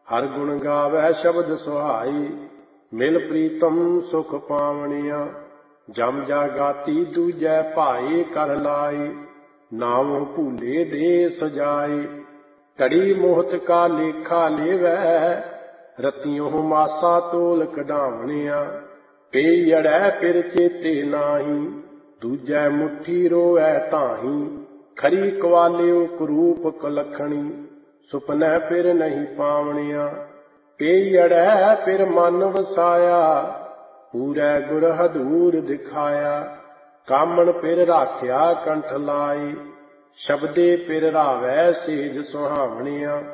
हर गुण गावै शब्द सुहाई, मिल प्रीतम सुख पावनिया। जम जागाती दूजै भाई कर लाई, नाम भूले दे सजाए। घड़ी मोहत का लेखा लेवै, रतियों मासा तोल कढावनिया। पेई अड़ै फिर चेते नाही, दूजै मुट्ठी रोवै ताही। खरी कवालियो कुरूप कलखणी, सुपनै फिर नहीं पावनिया। पेई अड़ै फिर मन वसाया, पूरै गुर हदूर दिखाया। कामण फिर राख्या कंठ लाई, शब्दे फिर रावै सेज सुहावनिया।